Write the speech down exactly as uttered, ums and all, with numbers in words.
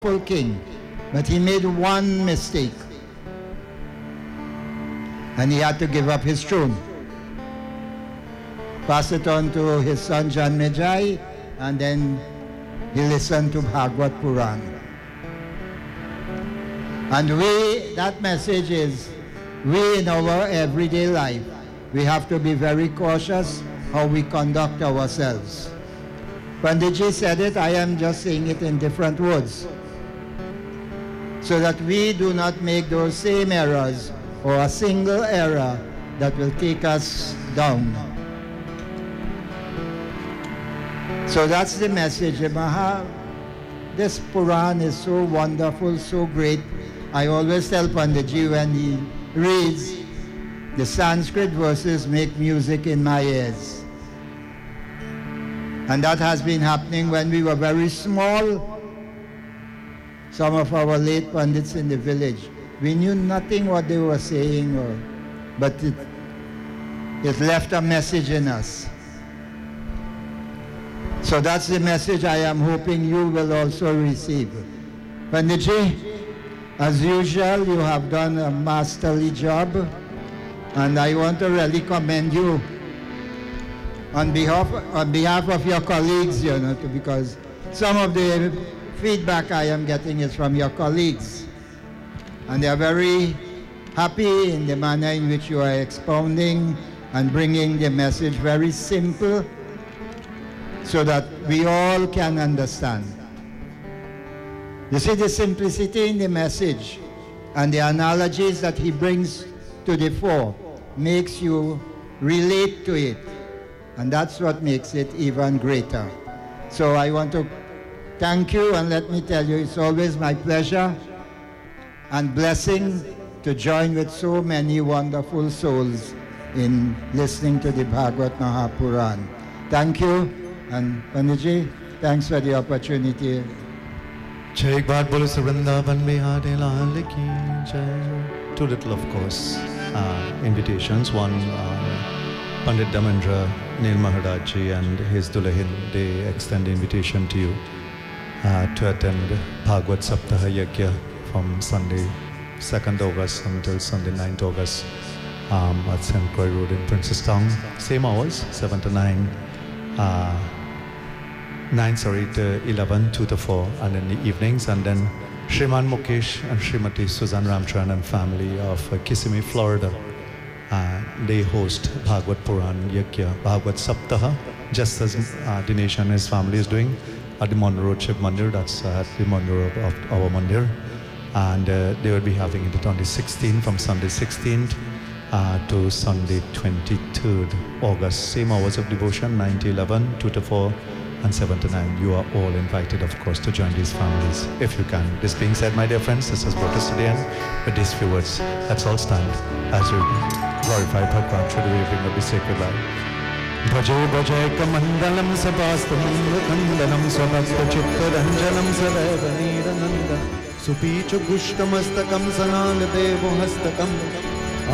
full king, but he made one mistake, and he had to give up his throne. Pass it on to his son Janmejai, and then he listened to Bhagavad Puran. And we, that message is, we in our everyday life, we have to be very cautious how we conduct ourselves. Panditji said it, I am just saying it in different words, so that we do not make those same errors or a single error that will take us down. So that's the message. Maha, this Puran is so wonderful, so great. I always tell Panditji when he reads, the Sanskrit verses make music in my ears. And that has been happening when we were very small. Some of our late Pandits in the village, we knew nothing what they were saying, or, but it, it left a message in us. So that's the message I am hoping you will also receive. Panditji, as usual, you have done a masterly job, and I want to really commend you on behalf, on behalf of your colleagues, you know, because some of the feedback I am getting is from your colleagues, and they are very happy in the manner in which you are expounding and bringing the message very simple so that we all can understand. You see, the simplicity in the message and the analogies that he brings to the fore makes you relate to it, and that's what makes it even greater. So I want to thank you, and let me tell you, it's always my pleasure and blessing to join with so many wonderful souls in listening to the Bhagavad Mahapuran. Thank you, and Panditji, thanks for the opportunity. Jai Ek Baat Bolo Vrindavan Bihari Lal Ki Jai. Two little, of course, uh, invitations. One, uh, Pandit Damendra Nil Maharajji and his Dulahin, they extend the invitation to you Uh, to attend Bhagavad Saptaha Yajna from Sunday second August until Sunday ninth August um, at Saint Croix Road in Princestown. Same hours, seven to nine, uh, nine sorry to eleven, two to four, and in the evenings. And then Shriman Mukesh and Srimati Suzanne Ramcharan and family of uh, Kissimmee, Florida, uh, they host Bhagavad Puran Yajna, Bhagavad Saptaha, just as uh, Dinesh and his family is doing at the Monroe Shiv Mandir, that's uh, at the Monroe of, of our Mandir. And uh, they will be having it on the sixteenth, from Sunday sixteenth uh, to Sunday twenty-third August. Same hours of devotion, nine to eleven, two to four, and seven to nine. You are all invited, of course, to join these families, if you can. This being said, my dear friends, this has brought us to the end. With these few words, let's all stand as we glorify Bhagwan through the waving of the sacred light. Bhajo Bhajaikamandalam Sabastamandakandanam Swabhaktachittaranjanam Sadaiva Nirananda Supicha Gushtamastakam Sanaladevo Hastakam